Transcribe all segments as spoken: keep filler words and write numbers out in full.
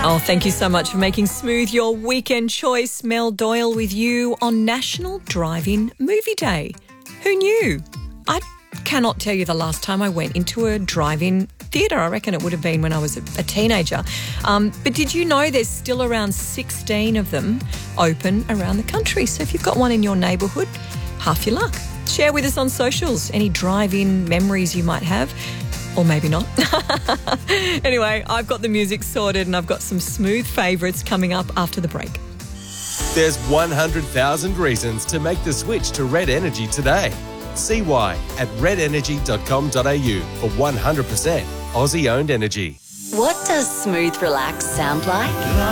Oh, thank you so much for making Smooth your weekend choice. Mel Doyle with you on National Drive-In Movie Day. Who knew? I cannot tell you the last time I went into a drive-in theatre. I reckon it would have been when I was a, a teenager. Um, but did you know there's still around sixteen of them open around the country? So if you've got one in your neighbourhood, half your luck. Share with us on socials any drive-in memories you might have. Or maybe not. Anyway, I've got the music sorted and I've got some smooth favourites coming up after the break. There's one hundred thousand reasons to make the switch to Red Energy today. See why at red energy dot com dot a u for one hundred percent Aussie-owned energy. What does smooth relax sound like?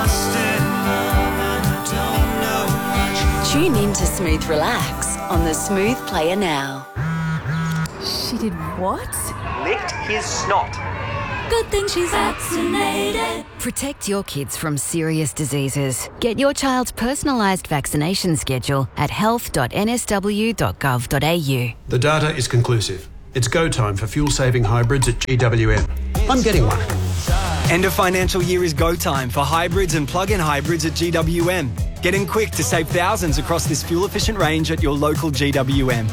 Tune in to Smooth Relax on the Smooth Player now. She did what? Licked his snot. Good thing she's vaccinated. Protect your kids from serious diseases. Get your child's personalised vaccination schedule at health dot n s w dot gov dot a u. The data is conclusive. It's go time for fuel-saving hybrids at G W M. I'm getting one. End of financial year is go time for hybrids and plug-in hybrids at G W M. Get in quick to save thousands across this fuel-efficient range at your local G W M.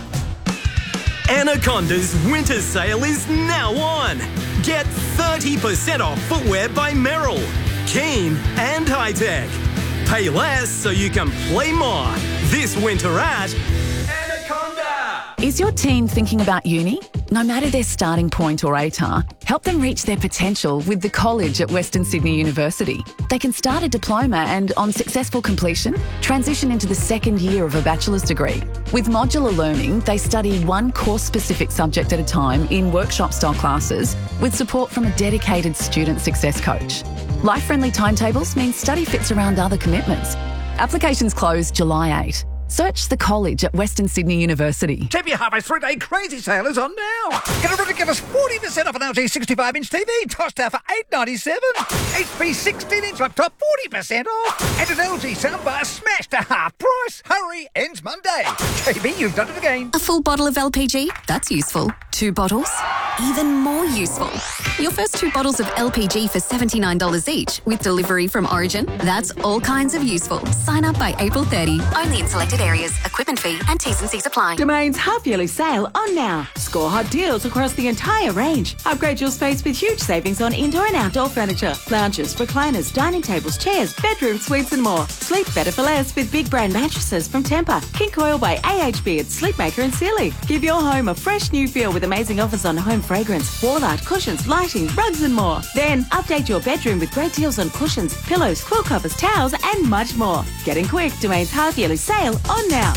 Anaconda's winter sale is now on. Get thirty percent off footwear by Merrill, Keen and High Tech. Pay less so you can play more. This winter at Anaconda. Is your teen thinking about uni? No matter their starting point or A T A R, help them reach their potential with the college at Western Sydney University. They can start a diploma and, on successful completion, transition into the second year of a bachelor's degree. With modular learning, they study one course-specific subject at a time in workshop-style classes with support from a dedicated student success coach. Life-friendly timetables mean study fits around other commitments. Applications close July eighth. Search the college at Western Sydney University. Tebby Harvey's three-day crazy sale is on now. Get a ridiculous forty percent off an L G sixty-five inch T V, tossed out for eight ninety-seven. H P sixteen inch laptop, forty percent off. And an L G soundbar smashed to half price. Hurry, ends Monday. T V, you've done it again. A full bottle of L P G? That's useful. Two bottles? Even more useful. Your first two bottles of L P G for seventy-nine dollars each with delivery from Origin? That's all kinds of useful. Sign up by April thirtieth. Only in selected areas. Equipment fee and T's and C's apply. Domain's half-yearly sale on now. Score hot deals across the entire range. Upgrade your space with huge savings on indoor and outdoor furniture, lounges, recliners, dining tables, chairs, bedroom suites and more. Sleep better for less with big brand mattresses from Tempur, King Coil by A H B at Sleepmaker and Sealy. Give your home a fresh new feel with amazing offers on home fragrance, wall art, cushions, lighting, rugs and more. Then update your bedroom with great deals on cushions, pillows, quilt covers, towels and much more. Get in quick. Domain's half-yearly sale on now.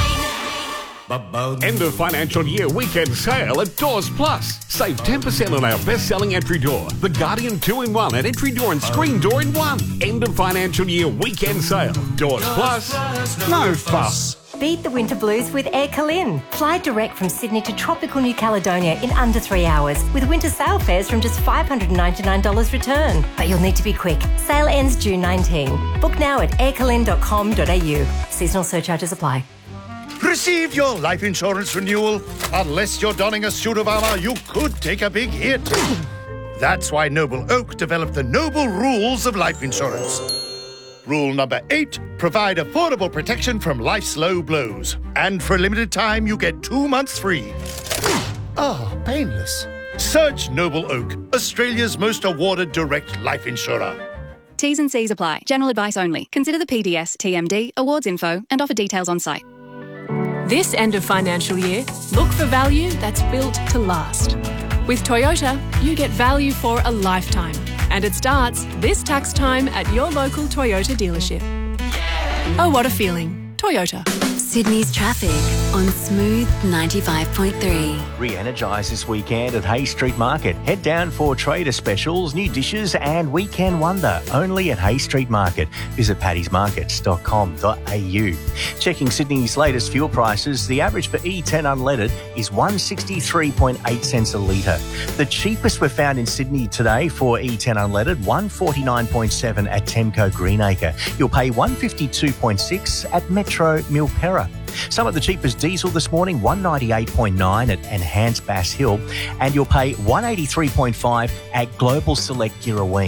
End of financial year weekend sale at Doors Plus. Save ten percent on our best-selling entry door, the Guardian two in one, and entry door and screen door in one. End of financial year weekend sale. Doors Plus. No fuss. Beat the winter blues with Air Calin. Fly direct from Sydney to tropical New Caledonia in under three hours with winter sale fares from just five hundred ninety-nine dollars return. But you'll need to be quick. Sale ends June nineteenth. Book now at air calin dot com dot a u. Seasonal surcharges apply. Receive your life insurance renewal. Unless you're donning a suit of armour, you could take a big hit. That's why Noble Oak developed the Noble Rules of Life Insurance. Rule number eight, provide affordable protection from life's low blows. And for a limited time, you get two months free. Ah, oh, painless. Search Noble Oak, Australia's most awarded direct life insurer. T's and C's apply. General advice only. Consider the P D S, T M D, awards info, and offer details on site. This end of financial year, look for value that's built to last. With Toyota, you get value for a lifetime. And it starts this tax time at your local Toyota dealership. Oh, what a feeling. Toyota. Sydney's traffic on Smooth ninety-five point three. Re-energise this weekend at Hay Street Market. Head down for trader specials, new dishes and weekend wonder. Only at Hay Street Market. Visit paddy's markets dot com dot a u. Checking Sydney's latest fuel prices, the average for E ten unleaded is one sixty-three point eight cents a litre. The cheapest we've found in Sydney today for E ten unleaded, one forty-nine point seven at Temco Greenacre. You'll pay one fifty-two point six at Metro Milperra. Some of the cheapest diesel this morning, one ninety-eight point nine at Enhanced Bass Hill, and you'll pay one eighty-three point five at Global Select Girraween.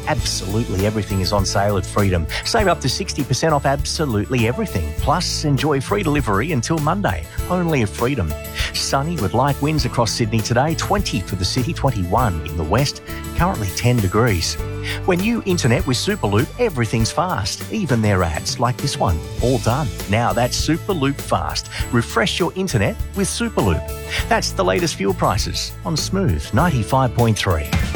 Absolutely everything is on sale at Freedom. Save up to sixty percent off absolutely everything. Plus, enjoy free delivery until Monday, only at Freedom. Sunny with light winds across Sydney today, twenty for the city, twenty-one in the west, currently ten degrees. When you internet with Superloop, everything's fast, even their ads like this one, all done. Now that's Superloop Fast. Refresh your internet with Superloop. That's the latest fuel prices on Smooth ninety-five point three.